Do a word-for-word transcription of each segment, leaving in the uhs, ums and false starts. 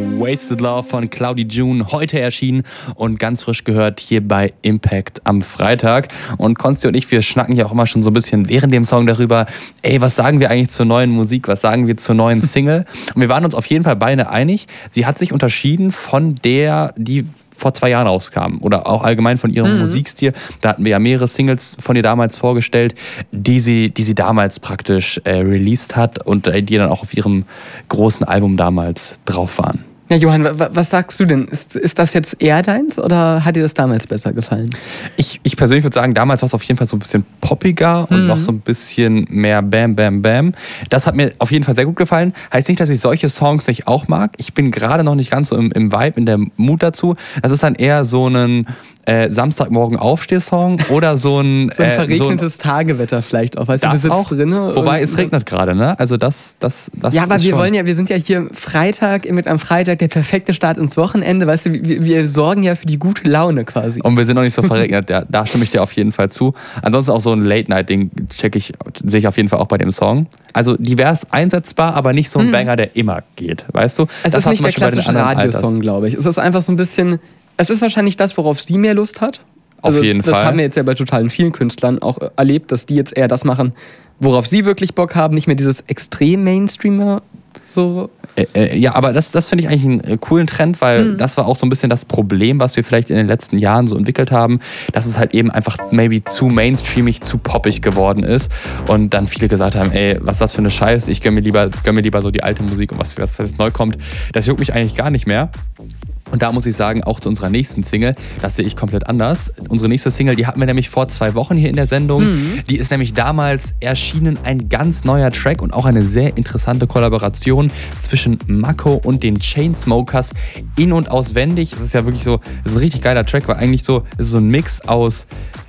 Wasted Love von Cloudy June, heute erschienen und ganz frisch gehört hier bei Impact am Freitag. Und Konsti und ich, wir schnacken ja auch immer schon so ein bisschen während dem Song darüber, ey, was sagen wir eigentlich zur neuen Musik, was sagen wir zur neuen Single? Und wir waren uns auf jeden Fall beide einig, sie hat sich unterschieden von der, die vor zwei Jahren rauskam oder auch allgemein von ihrem mhm. Musikstil. Da hatten wir ja mehrere Singles von ihr damals vorgestellt, die sie, die sie damals praktisch äh, released hat und äh, die dann auch auf ihrem großen Album damals drauf waren. Ja, Johann, was sagst du denn? Ist, ist das jetzt eher deins oder hat dir das damals besser gefallen? Ich, ich persönlich würde sagen, damals war es auf jeden Fall so ein bisschen poppiger und mhm. noch so ein bisschen mehr Bam, Bam, Bam. Das hat mir auf jeden Fall sehr gut gefallen. Heißt nicht, dass ich solche Songs nicht auch mag. Ich bin gerade noch nicht ganz so im, im Vibe, in der Mut dazu. Das ist dann eher so ein äh, Samstagmorgen Aufstehsong oder so ein... so ein verregnetes äh, so ein, Tagewetter vielleicht auch. Weißt du, du sitzt auch drin. Wobei es regnet gerade, ne? Also das, das, das ja, aber ist wir schon wollen ja, wir sind ja hier Freitag, mit am Freitag der perfekte Start ins Wochenende. Weißt du, wir, wir sorgen ja für die gute Laune quasi. Und wir sind noch nicht so verregnet, ja, da stimme ich dir auf jeden Fall zu. Ansonsten auch so ein Late-Night-Ding check ich, sehe ich auf jeden Fall auch bei dem Song. Also divers einsetzbar, aber nicht so ein hm. Banger, der immer geht, weißt du? Es das ist nicht der klassische Radiosong, glaube ich. Es ist einfach so ein bisschen, es ist wahrscheinlich das, worauf sie mehr Lust hat. Also auf jeden das Fall. Das haben wir jetzt ja bei total vielen Künstlern auch erlebt, dass die jetzt eher das machen, worauf sie wirklich Bock haben, nicht mehr dieses extrem Mainstreamer so. Äh, äh, ja, aber das, das finde ich eigentlich einen äh, coolen Trend, weil mhm. das war auch so ein bisschen das Problem, was wir vielleicht in den letzten Jahren so entwickelt haben, dass es halt eben einfach maybe zu mainstreamig, zu poppig geworden ist und dann viele gesagt haben, ey, was ist das für eine Scheiße, ich gönn mir lieber, gönn mir lieber so die alte Musik und was, was jetzt neu kommt, das juckt mich eigentlich gar nicht mehr. Und da muss ich sagen, auch zu unserer nächsten Single, das sehe ich komplett anders. Unsere nächste Single, die hatten wir nämlich vor zwei Wochen hier in der Sendung. Mhm. Die ist nämlich damals erschienen, ein ganz neuer Track und auch eine sehr interessante Kollaboration zwischen Mako und den Chainsmokers. In- und auswendig. Es ist ja wirklich so, es ist ein richtig geiler Track, weil eigentlich so, es ist so ein Mix aus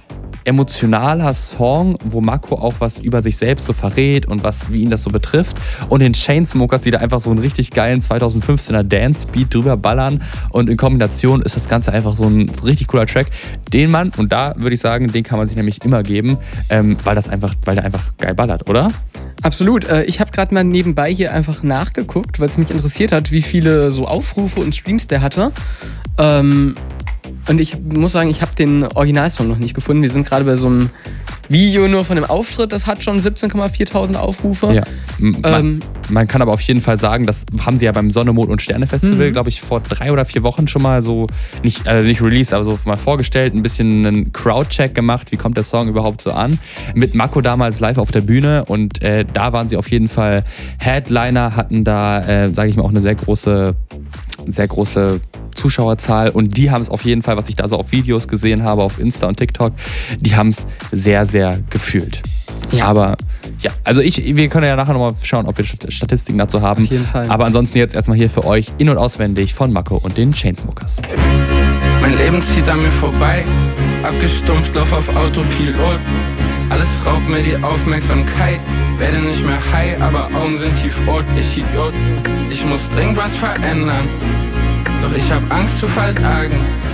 emotionaler Song, wo Mako auch was über sich selbst so verrät und was, wie ihn das so betrifft. Und den Chainsmokers, die da einfach so einen richtig geilen zweitausendfünfzehner Dance-Beat drüber ballern. Und in Kombination ist das Ganze einfach so ein richtig cooler Track, den man, und da würde ich sagen, den kann man sich nämlich immer geben, ähm, weil das einfach, weil der einfach geil ballert, oder? Absolut. Ich habe gerade mal nebenbei hier einfach nachgeguckt, weil es mich interessiert hat, wie viele so Aufrufe und Streams der hatte. Ähm Und ich muss sagen, ich habe den Originalsong noch nicht gefunden. Wir sind gerade bei so einem Video nur von dem Auftritt, das hat schon siebzehn Komma viertausend Aufrufe. Ja. Man, ähm, man kann aber auf jeden Fall sagen, das haben sie ja beim Sonne, Mond und Sterne Festival, mhm. glaube ich, vor drei oder vier Wochen schon mal so, nicht, also nicht released, aber so mal vorgestellt, ein bisschen einen Crowdcheck gemacht, wie kommt der Song überhaupt so an. Mit Mako damals live auf der Bühne und äh, da waren sie auf jeden Fall Headliner, hatten da, äh, sage ich mal, auch eine sehr große, sehr große Zuschauerzahl und die haben es auf jeden Fall, was ich da so auf Videos gesehen habe, auf Insta und TikTok, die haben es sehr, sehr gefühlt. Ja. Aber ja, also ich, wir können ja nachher nochmal schauen, ob wir Statistiken dazu haben. Auf jeden Fall. Aber ansonsten jetzt erstmal hier für euch in- und auswendig von Mako und den Chainsmokers. Mein Leben zieht an mir vorbei, abgestumpft, lauf auf Autopilot. Alles raubt mir die Aufmerksamkeit, werde nicht mehr high, aber Augen sind tiefrot. Ich Idiot, ich muss dringend was verändern. Doch ich hab Angst zu versagen.